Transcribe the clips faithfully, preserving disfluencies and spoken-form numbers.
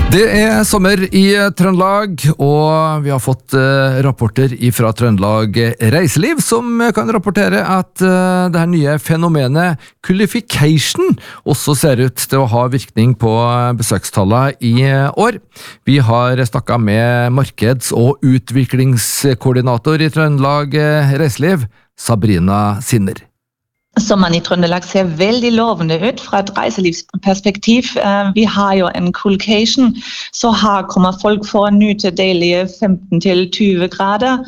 Det er sommer i Trøndelag, og vi har fått uh, rapporter fra Trøndelag Reiseliv, som kan rapportere at uh, det her nye fenomenet Kulification også ser ut til å ha virkning på besøkstallet i uh, år. Vi har snakket med markeds- og utviklingskoordinator i Trøndelag uh, Reiseliv, Sabrina Sinner. Sommeren i Trøndelag ser veldig lovende ut fra et reiselivsperspektiv. Vi har jo en kulcation, så her kommer folk for å nyte deilige femten til tjue grader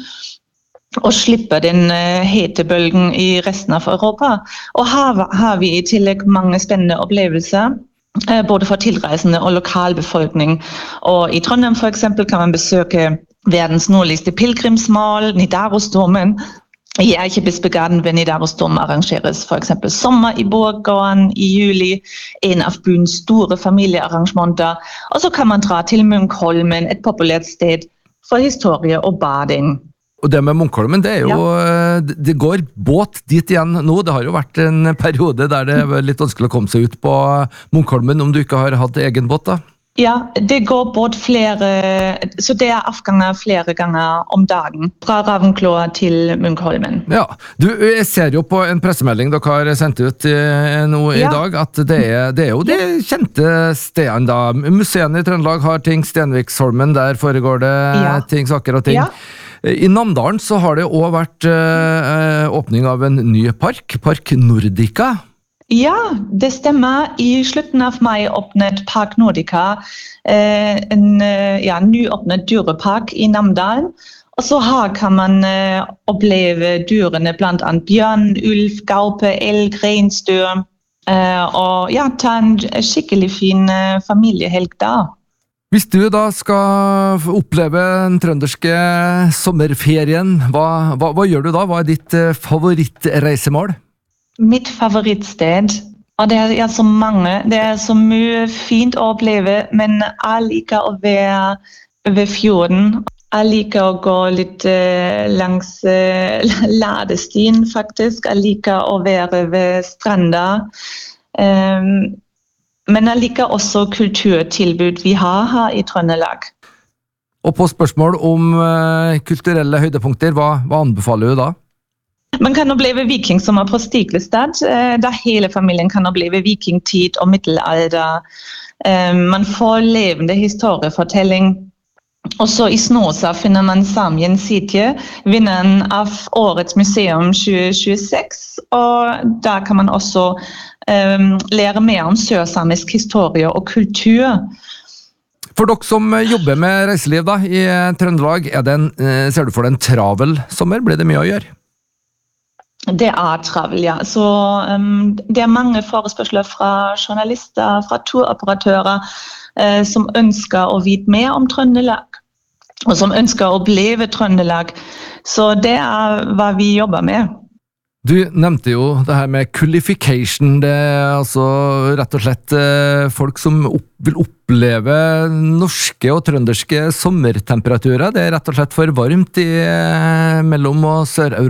og slippe den hetebølgen i resten av Europa. Og her har vi i tillegg mange spennende opplevelser, både for tilreisende og lokalbefolkning. Og i Trondheim for eksempel kan man besøke verdens nordligste pilgrimsmål, Nidarosdomen. I Erkebispegården ved Nidarosdomen arrangeres for eksempel sommer i Borggården i juli, en av byens store familiearrangementer. Og så kan man dra til Munkholmen, et populært sted for historie og bading. Og det med Munkholmen, det er jo, ja. Det går båt dit igjen nå. Det har jo vært en periode der det var litt vanskelig å komme seg ut på Munkholmen om du ikke har hatt egen båt da. Ja, det går båt flere, så det er avganger flere ganger om dagen, fra Ravenkloa til Munkholmen. Ja, du, jeg ser jo på en pressemelding dere har sendt ut nå i ja. dag, at det er, det er jo de kjente stedene da. Museene i Trøndelag har ting, Stenviksholmen, der foregår det ja. ting, saker og ting. Ja. I Namdalen så har det også vært uh, åpning av en ny park, Park Nordica. Ja, det stemmer. I slutten av mai åpnet Park Nordica, eh, en ja, nyåpnet dyrepark i Namdalen. Og så her kan man eh, oppleve dyrene, blant annet bjørn, ulv, gaupe, elg, reinsdyr, eh, og ja, ta en skikkelig fin eh, familiehelg da. Hvis du da skal oppleve den trønderske sommerferien, hva, hva, hva gjør du da? Hva er ditt eh, favorittreisemål? Mitt favorittsted, og det er ja, så mange, det er så mye fint å oppleve, men jeg liker å være ved fjorden. Jeg liker å gå litt uh, langs uh, ladestien faktisk, jeg liker å være ved stranda. Um, men jeg liker også kulturtilbud vi har her i Trøndelag. Og på spørsmål om uh, kulturelle høydepunkter, hva, hva anbefaler du da? Man kan oppleve vikingsommer på Stiklestad, der hele familien kan oppleve vikingtid og middelalder. Man får levende historiefortelling. Også i Snåsa finner man Samien Sitje, vinneren av årets museum tjue tjueseks. Og der kan man også um, lære mer om sørsamisk historie og kultur. For dere som jobber med reiseliv da, i Trøndelag, er det en, ser du for deg en travel sommer? Blir det mye å gjøre? Det er travel, ja. Så um, det er mange forespørsler fra journalister, fra turoperatører, uh, som ønsker å vite mer om Trøndelag, og som ønsker å oppleve Trøndelag. Så det er hva vi jobber med. Du nevnte jo det her med kulification, det er altså rett og slett uh, folk som opp, vil oppleve norske og trønderske sommertemperaturer. Det er rett og slett for varmt i uh, mellom- og Sør-Europa.